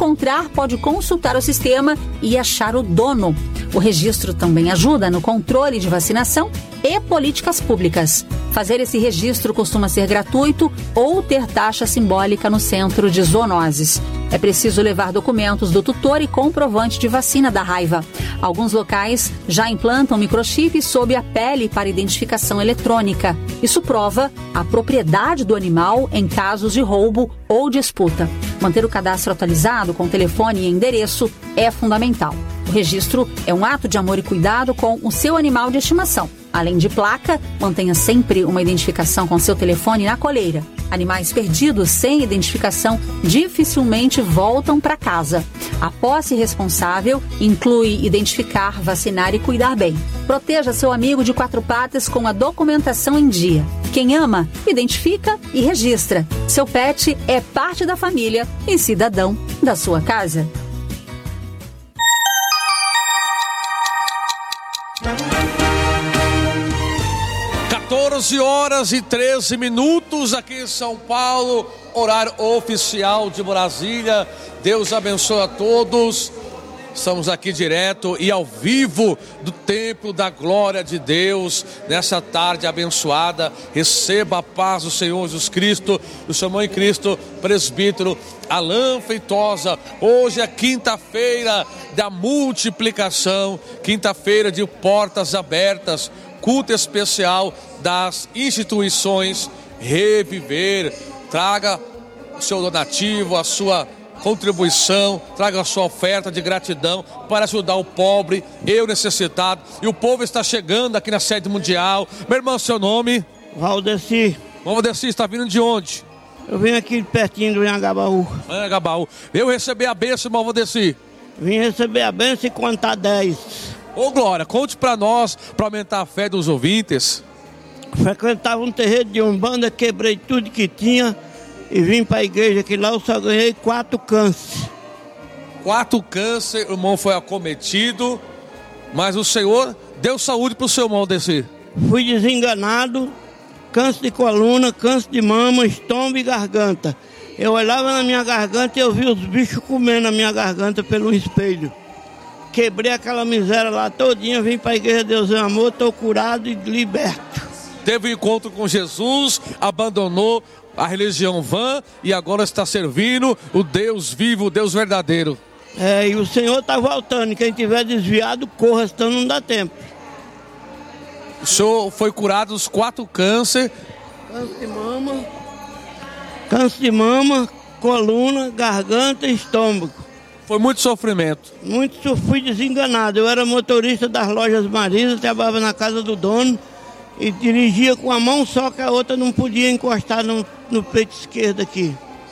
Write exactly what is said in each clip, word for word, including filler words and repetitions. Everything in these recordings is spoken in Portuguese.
encontrar, pode consultar o sistema e achar o dono. O registro também ajuda no controle de vacinação e políticas públicas. Fazer esse registro costuma ser gratuito ou ter taxa simbólica no centro de zoonoses. É preciso levar documentos do tutor e comprovante de vacina da raiva. Alguns locais já implantam microchip sob a pele para identificação eletrônica. Isso prova a propriedade do animal em casos de roubo ou disputa. Manter o cadastro atualizado com telefone e endereço é fundamental. O registro é um ato de amor e cuidado com o seu animal de estimação. Além de placa, mantenha sempre uma identificação com seu telefone na coleira. Animais perdidos sem identificação dificilmente voltam para casa. A posse responsável inclui identificar, vacinar e cuidar bem. Proteja seu amigo de quatro patas com a documentação em dia. Quem ama, identifica e registra. Seu pet é parte da família e cidadão da sua casa. quatorze horas e treze minutos aqui em São Paulo, horário oficial de Brasília. Deus abençoe a todos. Estamos aqui direto e ao vivo do Templo da Glória de Deus, nessa tarde abençoada. Receba a paz do Senhor Jesus Cristo, do seu irmão em Cristo, presbítero Alain Feitosa. Hoje é quinta-feira da multiplicação, quinta-feira de portas abertas, culto especial das instituições Reviver. Traga o seu donativo, a sua contribuição, traga a sua oferta de gratidão para ajudar o pobre e o necessitado. E o povo está chegando aqui na sede mundial. Meu irmão, seu nome? Valdeci. Valdeci, está vindo de onde? Eu vim aqui pertinho do Anhangabaú. Anhangabaú. Eu recebi a bênção, irmão Valdeci. Vim receber a bênção e contar dez. Ô Glória, conte para nós, para aumentar a fé dos ouvintes. Frequentava um terreiro de Umbanda, quebrei tudo que tinha e vim para a igreja, que lá eu só ganhei quatro câncer. Quatro câncer, o irmão foi acometido, mas o Senhor deu saúde para o seu irmão desse. Fui desenganado, câncer de coluna, câncer de mama, estômago e garganta. Eu olhava na minha garganta e eu via os bichos comendo a minha garganta pelo espelho. Quebrei aquela miséria lá todinha, vim para a igreja Deus é Amor, estou curado e liberto. Teve um encontro com Jesus, abandonou a religião vã e agora está servindo o Deus vivo, o Deus verdadeiro. É, e o Senhor está voltando, quem tiver desviado, corra, senão não dá tempo. O senhor foi curado dos quatro câncer. Câncer de mama, câncer de mama, coluna, garganta e estômago. Foi muito sofrimento. Muito, fui desenganado. Eu era motorista das lojas Marisa, trabalhava na casa do dono e dirigia com a mão só, que a outra não podia encostar no, no peito esquerdo aqui.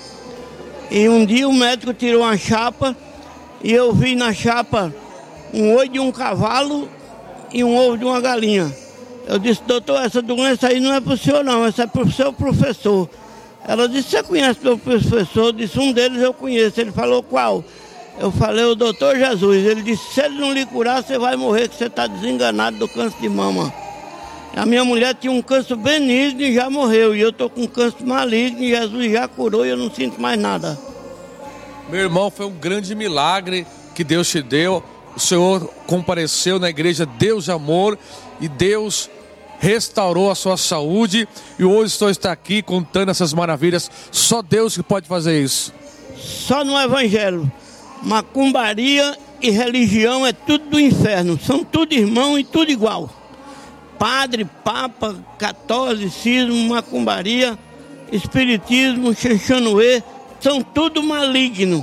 E um dia o médico tirou uma chapa e eu vi na chapa um olho de um cavalo e um ovo de uma galinha. Eu disse, doutor, essa doença aí não é para o senhor não, essa é para o seu professor. Ela disse, você conhece meu professor? Eu disse, um deles eu conheço. Ele falou, qual? Eu falei, o doutor Jesus. Ele disse, se ele não lhe curar, você vai morrer, que você está desenganado do câncer de mama. A minha mulher tinha um câncer benigno e já morreu. E eu estou com câncer maligno e Jesus já curou e eu não sinto mais nada. Meu irmão, foi um grande milagre que Deus te deu. O Senhor compareceu na igreja Deus Amor e Deus restaurou a sua saúde. E hoje o Senhor está aqui contando essas maravilhas. Só Deus que pode fazer isso. Só no Evangelho. Macumbaria e religião é tudo do inferno. São tudo irmão e tudo igual. Padre, papa, catolicismo, macumbaria, espiritismo, xanxanoê, são tudo maligno.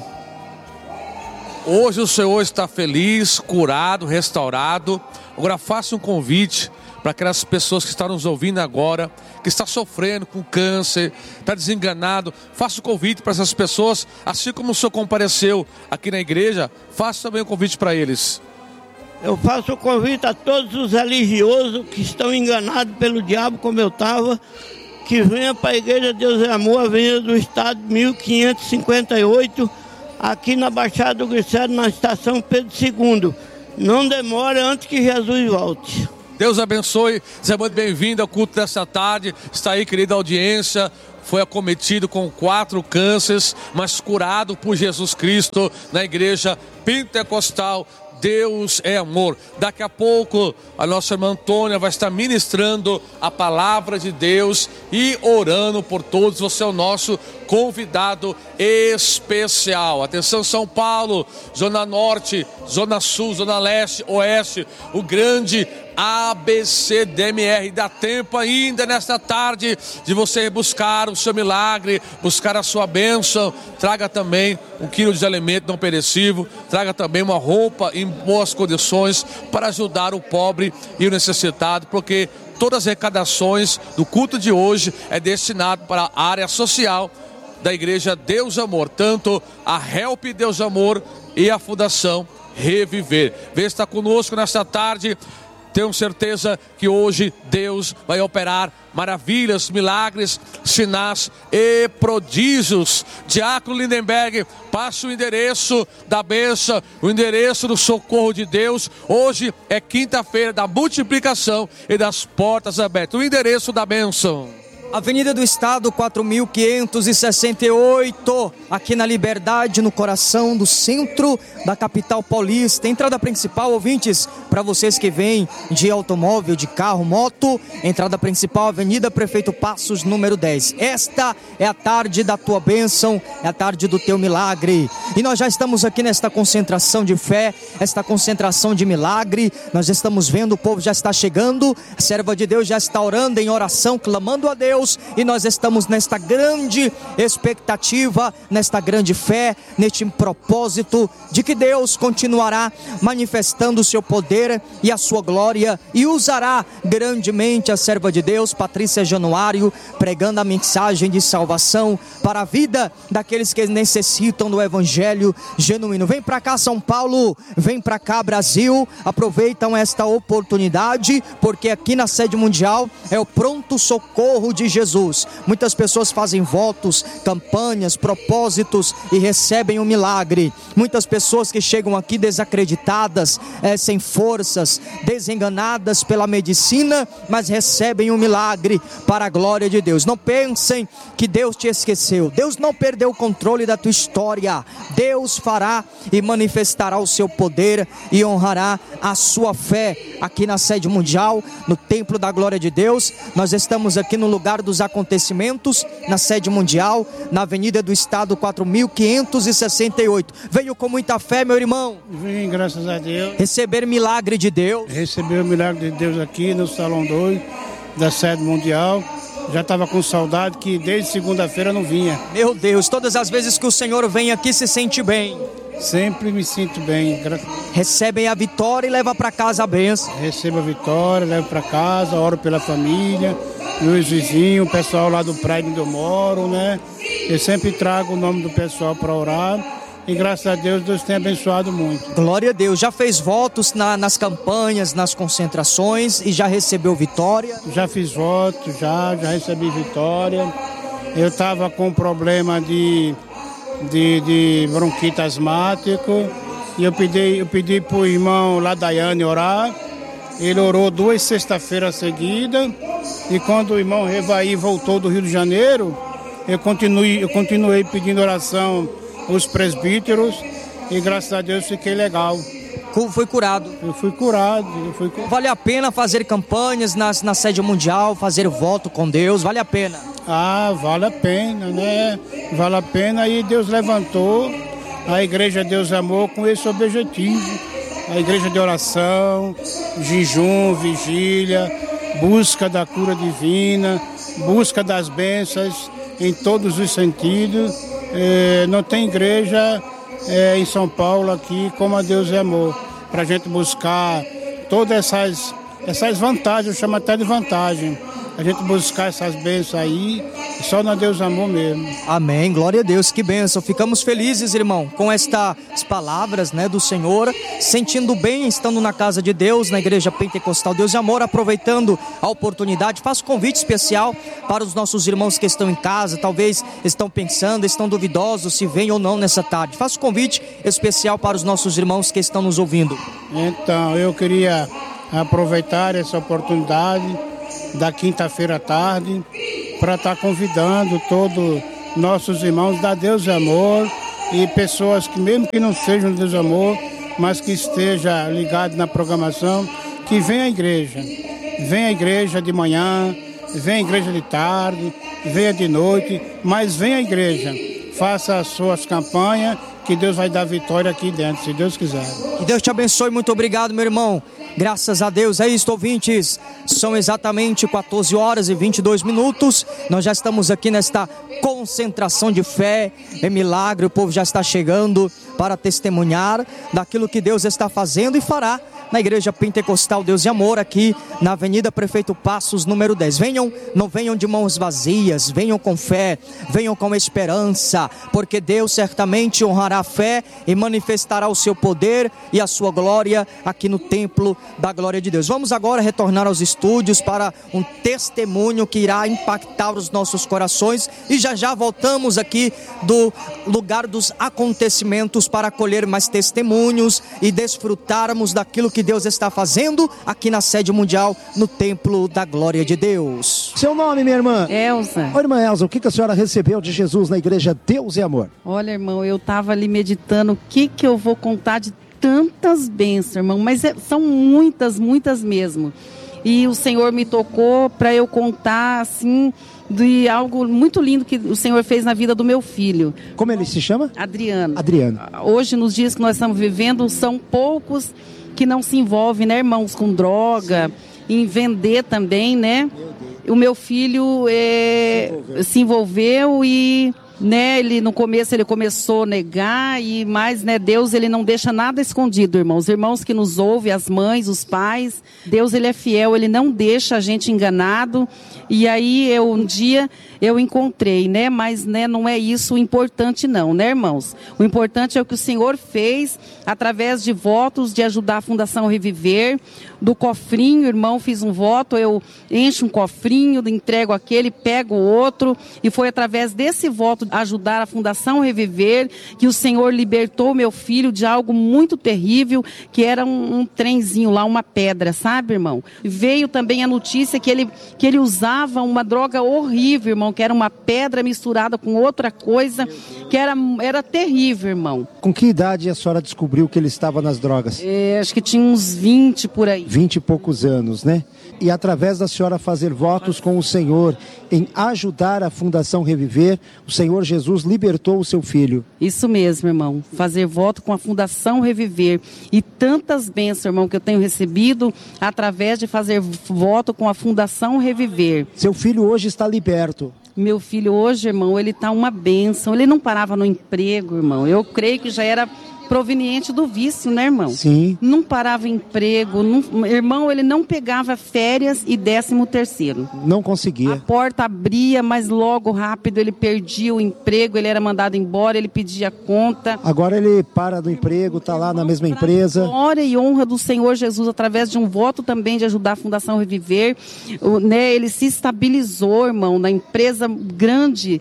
Hoje o Senhor está feliz, curado, restaurado. Agora faça um convite para aquelas pessoas que estão nos ouvindo agora, que está sofrendo com câncer, está desenganado. Faça o convite para essas pessoas, assim como o Senhor compareceu aqui na igreja, faça também um convite para eles. Eu faço o convite a todos os religiosos que estão enganados pelo diabo, como eu estava, que venha para a igreja Deus é Amor, Avenida do Estado, mil quinhentos e cinquenta e oito, aqui na Baixada do Glicério, na estação Pedro segundo. Não demore antes que Jesus volte. Deus abençoe, seja muito bem-vindo ao culto dessa tarde. Está aí, querida audiência, foi acometido com quatro cânceres, mas curado por Jesus Cristo na igreja pentecostal. Deus é amor. Daqui a pouco a nossa irmã Antônia vai estar ministrando a palavra de Deus e orando por todos. Você é o nosso convidado especial. Atenção, São Paulo, Zona Norte, Zona Sul, Zona Leste, Oeste, o grande A B C D M R. Dá tempo ainda nesta tarde de você buscar o seu milagre, buscar a sua bênção. Traga também um quilo de alimento não perecível, traga também uma roupa em boas condições para ajudar o pobre e o necessitado, porque todas as arrecadações do culto de hoje é destinado para a área social da igreja Deus Amor, tanto a Help Deus Amor e a Fundação Reviver. Vem estar conosco nesta tarde. Tenho certeza que hoje Deus vai operar maravilhas, milagres, sinais e prodígios. Diácono Lindenberg, passe o endereço da bênção, o endereço do socorro de Deus. Hoje é quinta-feira da multiplicação e das portas abertas. O endereço da bênção: Avenida do Estado, quatro mil quinhentos e sessenta e oito, aqui na Liberdade, no coração do centro da capital paulista. Entrada principal, ouvintes, para vocês que vêm de automóvel, de carro, moto, entrada principal, Avenida Prefeito Passos, número dez. Esta é a tarde da tua bênção, é a tarde do teu milagre. E nós já estamos aqui nesta concentração de fé, esta concentração de milagre. Nós estamos vendo, o povo já está chegando, a serva de Deus já está orando em oração, clamando a Deus. E nós estamos nesta grande expectativa, nesta grande fé, neste propósito de que Deus continuará manifestando o seu poder e a sua glória e usará grandemente a serva de Deus, Patrícia Januário, pregando a mensagem de salvação para a vida daqueles que necessitam do evangelho genuíno. Vem para cá, São Paulo, vem para cá, Brasil, aproveitam esta oportunidade, porque aqui na sede mundial é o pronto socorro de Jesus. Muitas pessoas fazem votos, campanhas, propósitos e recebem um milagre. Muitas pessoas que chegam aqui desacreditadas, é, sem forças, desenganadas pela medicina, mas recebem um milagre para a glória de Deus. Não pensem que Deus te esqueceu. Deus não perdeu o controle da tua história. Deus fará e manifestará o seu poder e honrará a sua fé aqui na sede mundial, no templo da glória de Deus. Nós estamos aqui no lugar dos acontecimentos, na sede mundial, na Avenida do Estado, quatro mil quinhentos e sessenta e oito. Veio com muita fé, meu irmão? Vim, graças a Deus. Receber milagre de Deus. Receber o milagre de Deus aqui no Salão dois da sede mundial. Já estava com saudade, que desde segunda-feira não vinha. Meu Deus, todas as vezes que o Senhor vem aqui se sente bem. Sempre me sinto bem. Recebem a vitória e leva para casa a bênção. Recebo a vitória, levo para casa, oro pela família, meus vizinhos, o pessoal lá do prédio onde eu moro, né? Eu sempre trago o nome do pessoal para orar. E graças a Deus, Deus tem abençoado muito. Glória a Deus. Já fez votos na, nas campanhas, nas concentrações e já recebeu vitória? Já fiz voto, já, já recebi vitória. Eu estava com um problema de, de, de bronquite asmático e eu pedi, eu pedi para o irmão lá Daiane orar. Ele orou duas sexta-feiras seguidas e quando o irmão Revaí voltou do Rio de Janeiro, eu continuei, eu continuei pedindo oração os presbíteros e graças a Deus fiquei legal. Foi curado. Eu fui curado. Eu fui curado. Vale a pena fazer campanhas na, na sede mundial, fazer voto com Deus, vale a pena? Ah, vale a pena, né? Vale a pena e Deus levantou a Igreja Deus Amor com esse objetivo. A igreja de oração, jejum, vigília, busca da cura divina, busca das bênçãos em todos os sentidos. É, não tem igreja é, em São Paulo aqui como a Deus é Amor, para a gente buscar todas essas, essas vantagens, eu chamo até de vantagem, a gente buscar essas bênçãos aí, só na Deus Amor mesmo. Amém, glória a Deus, que bênção. Ficamos felizes, irmão, com estas palavras, né, do Senhor, sentindo bem, estando na casa de Deus, na igreja pentecostal Deus e Amor, aproveitando a oportunidade. Faço convite especial para os nossos irmãos que estão em casa, talvez estão pensando, estão duvidosos se vêm ou não nessa tarde. Faço convite especial para os nossos irmãos que estão nos ouvindo. Então, eu queria aproveitar essa oportunidade da quinta-feira à tarde para estar convidando todos nossos irmãos da Deus e Amor e pessoas que mesmo que não sejam Deus e Amor, mas que esteja ligado na programação, que venha à igreja. Venha à igreja de manhã, venha à igreja de tarde, venha de noite, mas venha à igreja. Faça as suas campanhas, que Deus vai dar vitória aqui dentro, se Deus quiser. Que Deus te abençoe, muito obrigado, meu irmão. Graças a Deus. É isso, ouvintes. São exatamente quatorze horas e vinte e dois minutos. Nós já estamos aqui nesta concentração de fé, é milagre. O povo já está chegando para testemunhar daquilo que Deus está fazendo e fará na Igreja Pentecostal Deus e Amor, aqui na Avenida Prefeito Passos, número dez. Venham, não venham de mãos vazias, venham com fé, venham com esperança, porque Deus certamente honrará a fé e manifestará o seu poder e a sua glória aqui no templo da glória de Deus. Vamos agora retornar aos estúdios para um testemunho que irá impactar os nossos corações e já já voltamos aqui do lugar dos acontecimentos para colher mais testemunhos e desfrutarmos daquilo que Deus está fazendo aqui na sede mundial, no templo da glória de Deus. Seu nome, minha irmã? Elza. Ô, irmã Elza, o que a senhora recebeu de Jesus na igreja Deus e Amor? Olha, irmão, eu estava ali meditando o que que eu vou contar de tantas bênçãos, irmão, mas é, são muitas, muitas mesmo. E o Senhor me tocou para eu contar, assim, de algo muito lindo que o Senhor fez na vida do meu filho. Como ele se chama? Adriano. Adriano. Hoje, nos dias que nós estamos vivendo, são poucos que não se envolvem, né, irmãos, com droga, em vender também, né? O meu filho é, se, envolveu. se envolveu e, né, ele no começo ele começou a negar, e mais, né, Deus ele não deixa nada escondido, irmãos. Irmãos que nos ouvem, as mães, os pais, Deus ele é fiel, ele não deixa a gente enganado. E aí eu um dia eu encontrei, né, mas, né, não é isso o importante não, né, irmãos? O importante é o que o Senhor fez através de votos de ajudar a Fundação Reviver, do cofrinho, irmão, fiz um voto, eu encho um cofrinho, entrego aquele, pego o outro, e foi através desse voto de ajudar a Fundação Reviver que o Senhor libertou meu filho de algo muito terrível, que era um, um trenzinho lá, uma pedra, sabe, irmão? Veio também a notícia que ele, que ele usava uma droga horrível, irmão, que era uma pedra misturada com outra coisa, que era, era terrível, irmão. Com que idade a senhora descobriu que ele estava nas drogas? É, acho que tinha uns vinte por aí. Vinte e poucos anos, né? E através da senhora fazer votos com o Senhor em ajudar a Fundação Reviver, o Senhor Jesus libertou o seu filho. Isso mesmo, irmão. Fazer voto com a Fundação Reviver. E tantas bênçãos, irmão, que eu tenho recebido através de fazer voto com a Fundação Reviver. Seu filho hoje está liberto. Meu filho hoje, irmão, ele está uma bênção. Ele não parava no emprego, irmão. Eu creio que já era proveniente do vício, né, irmão? Sim. Não parava em emprego, não, irmão, ele não pegava férias e décimo terceiro. Não conseguia. A porta abria, mas logo rápido ele perdia o emprego, ele era mandado embora, ele pedia conta. Agora ele para do emprego, está lá na mesma empresa. Glória e honra do Senhor Jesus, através de um voto também de ajudar a Fundação Reviver, o, né, ele se estabilizou, irmão, na empresa grande,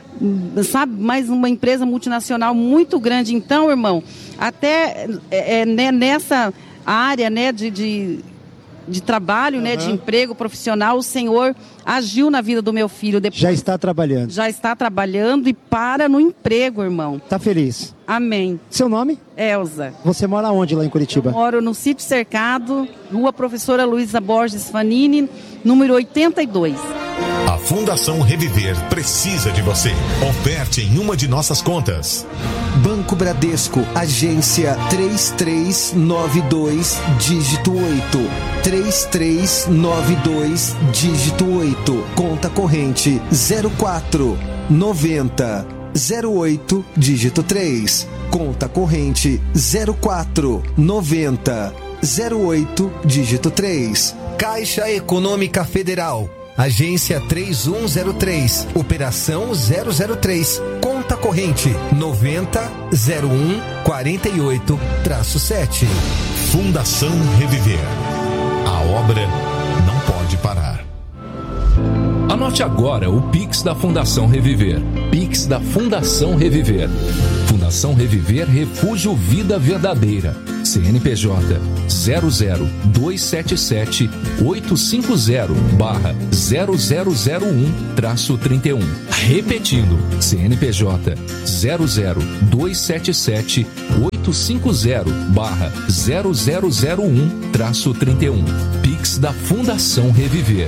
sabe, mais uma empresa multinacional muito grande. Então, irmão, até é, né, nessa área, né, de, de, de trabalho, uhum. né, de emprego profissional, o Senhor agiu na vida do meu filho. Depois, já está trabalhando. Já está trabalhando e para no emprego, irmão. Está feliz? Amém. Seu nome? Elza. Você mora onde lá em Curitiba? Eu moro no Sítio Cercado, Rua Professora Luísa Borges Fanini, número oitenta e dois. A Fundação Reviver precisa de você. Oferte em uma de nossas contas. Banco Bradesco, agência três três nove dois, dígito oito. três três nove dois, dígito oito. Conta corrente zero quatro noventa zero oito, dígito três. Conta corrente zero quatro noventa zero oito, dígito três. Caixa Econômica Federal, agência três um zero três, operação zero zero três, conta corrente noventa zero um quarenta e oito sete. Fundação Reviver. A obra não pode parar. Anote agora o Pix da Fundação Reviver. Pix da Fundação Reviver. Fundação Reviver, Refúgio Vida Verdadeira. C N P J zero zero dois sete sete oito cinco zero barra zero zero zero um traço trinta e um. Repetindo, C N P J zero zero dois sete sete oito cinco zero barra zero zero zero um traço trinta e um. Pix da Fundação Reviver.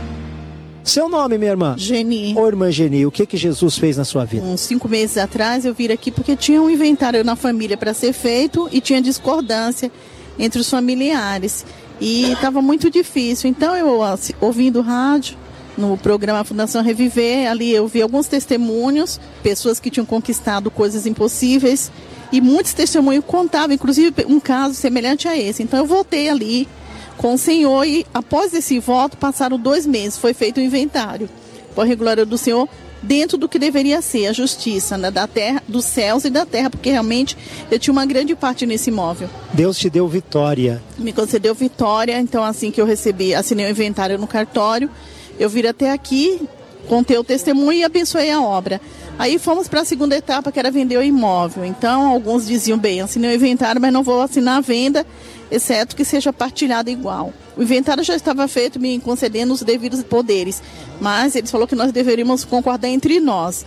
Seu nome, minha irmã? Geni. Ô, irmã Geni, o que que Jesus fez na sua vida? Uns cinco meses atrás eu vim aqui porque tinha um inventário na família para ser feito e tinha discordância entre os familiares. E estava muito difícil. Então eu, ouvindo rádio, no programa Fundação Reviver, ali eu vi alguns testemunhos, pessoas que tinham conquistado coisas impossíveis. E muitos testemunhos contavam, inclusive um caso semelhante a esse. Então eu voltei ali com o Senhor e após esse voto passaram dois meses, foi feito o um inventário, por glória do Senhor, dentro do que deveria ser a justiça, né, da terra, dos céus e da terra, porque realmente eu tinha uma grande parte nesse imóvel. Deus te deu vitória. Me concedeu vitória, então assim que eu recebi, assinei o inventário no cartório, eu vim até aqui, contei o testemunho e abençoei a obra. Aí fomos para a segunda etapa, que era vender o imóvel. Então, alguns diziam, bem, assinei o inventário, mas não vou assinar a venda, exceto que seja partilhado igual. O inventário já estava feito, me concedendo os devidos poderes, mas eles falaram que nós deveríamos concordar entre nós.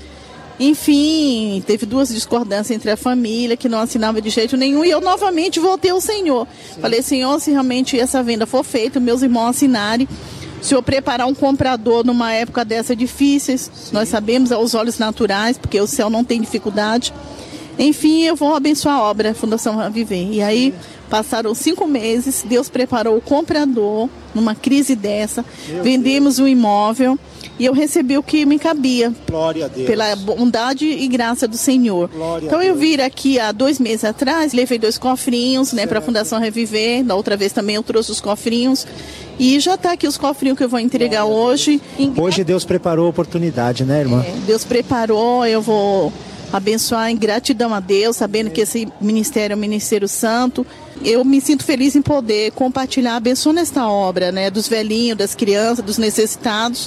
Enfim, teve duas discordâncias entre a família, que não assinava de jeito nenhum, e eu novamente voltei ao Senhor. Sim. Falei, Senhor, se realmente essa venda for feita, meus irmãos assinarem, o Senhor preparar um comprador numa época dessa difíceis, nós sabemos aos olhos naturais, porque o céu não tem dificuldade. Enfim, eu vou abençoar a obra, a Fundação Viver. E aí, passaram cinco meses, Deus preparou o comprador numa crise dessa, Meu vendemos o um imóvel e eu recebi o que me cabia. Glória a Deus. Pela bondade e graça do Senhor. Glória então eu vim aqui há dois meses atrás, levei dois cofrinhos, né, para a Fundação Reviver. Da outra vez também eu trouxe os cofrinhos. E já está aqui os cofrinhos que eu vou entregar hoje. Hoje Deus preparou a oportunidade, né, irmã? É, Deus preparou, eu vou abençoar em gratidão a Deus, sabendo que esse ministério é um ministério santo. Eu me sinto feliz em poder compartilhar, abençoando esta obra, né, dos velhinhos, das crianças, dos necessitados,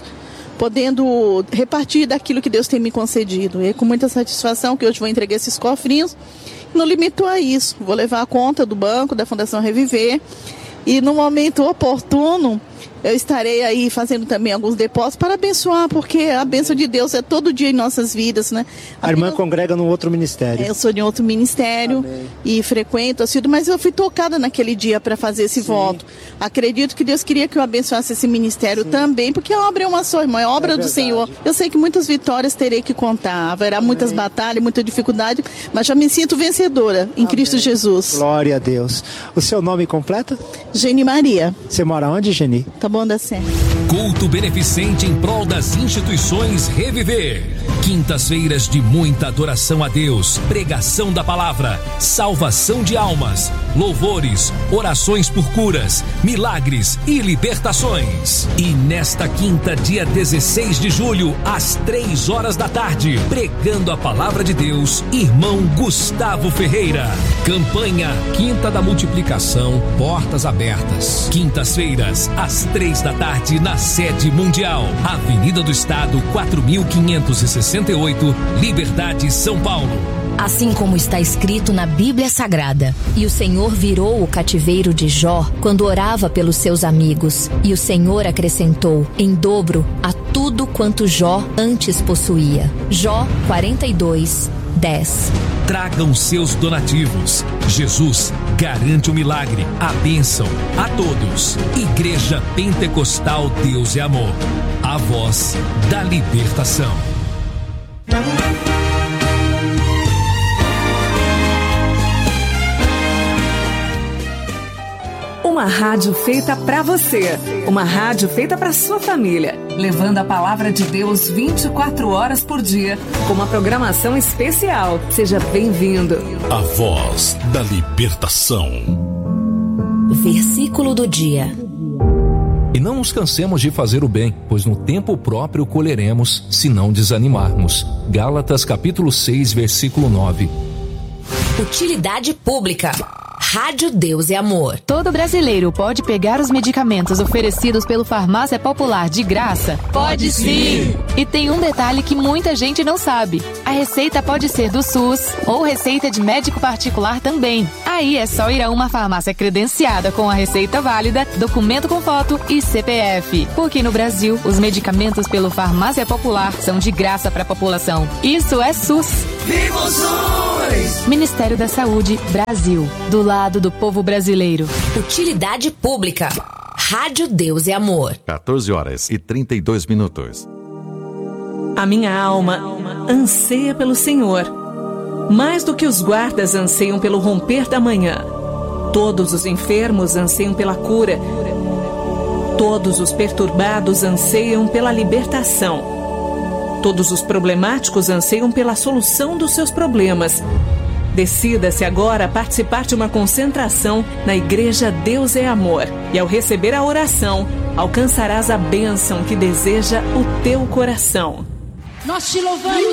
podendo repartir daquilo que Deus tem me concedido. E é com muita satisfação que hoje vou entregar esses cofrinhos. Não limitou a isso, vou levar a conta do banco, da Fundação Reviver, e no momento oportuno eu estarei aí fazendo também alguns depósitos para abençoar, porque a bênção de Deus é todo dia em nossas vidas, né? A, a irmã congrega num outro ministério. Eu sou de outro ministério. Amém. E frequento, assido, mas eu fui tocada naquele dia para fazer esse Sim. voto. Acredito que Deus queria que eu abençoasse esse ministério Sim. também, porque a obra é uma só, irmã, é obra é do Senhor. Eu sei que muitas vitórias terei que contar, haverá Amém. muitas batalhas, muita dificuldade, mas já me sinto vencedora em Amém. Cristo Jesus. Glória a Deus. O seu nome completo? Geni Maria. Você mora onde, Geni? Tá bom, dá certo. Culto beneficente em prol das instituições Reviver. Quintas-feiras de muita adoração a Deus, pregação da palavra, salvação de almas, louvores, orações por curas, milagres e libertações. E nesta quinta, dia dezesseis de julho, às três horas da tarde, pregando a palavra de Deus, irmão Gustavo Ferreira. Campanha Quinta da Multiplicação, portas abertas. Quintas-feiras, às três da tarde, na sede mundial, Avenida do Estado, quatro mil quinhentos e sessenta e oito, Liberdade, São Paulo. Assim como está escrito na Bíblia Sagrada, e o Senhor virou o cativeiro de Jó quando orava pelos seus amigos, e o Senhor acrescentou em dobro a tudo quanto Jó antes possuía. Jó quarenta e dois, dez. Tragam seus donativos. Jesus garante o milagre, a bênção a todos. Igreja Pentecostal Deus é Amor. A voz da libertação. Uma rádio feita pra você. Uma rádio feita pra sua família. Levando a palavra de Deus vinte e quatro horas por dia, com uma programação especial. Seja bem-vindo. A voz da libertação. Versículo do dia. E não nos cansemos de fazer o bem, pois no tempo próprio colheremos, se não desanimarmos. Gálatas capítulo seis, versículo nove. Utilidade pública. Rádio Deus é Amor. Todo brasileiro pode pegar os medicamentos oferecidos pelo Farmácia Popular de graça? Pode sim! E tem um detalhe que muita gente não sabe. A receita pode ser do SUS ou receita de médico particular também. Aí é só ir a uma farmácia credenciada com a receita válida, documento com foto e C P F. Porque no Brasil, os medicamentos pelo Farmácia Popular são de graça para a população. Isso é SUS. Viva o SUS! Ministério da Saúde, Brasil. Do lado do povo brasileiro. Utilidade pública. Rádio Deus e Amor. quatorze horas e trinta e dois minutos. A minha alma anseia pelo Senhor, mais do que os guardas anseiam pelo romper da manhã. Todos os enfermos anseiam pela cura. Todos os perturbados anseiam pela libertação. Todos os problemáticos anseiam pela solução dos seus problemas. Decida-se agora a participar de uma concentração na Igreja Deus é Amor. E ao receber a oração, alcançarás a bênção que deseja o teu coração. Nós te louvamos,